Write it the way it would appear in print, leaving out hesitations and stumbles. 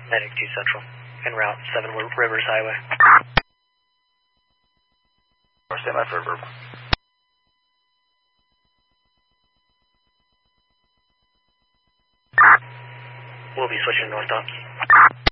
Medic 2 Central, en route 7 Rivers Highway. Stand by for verbal. We'll be switching north ops.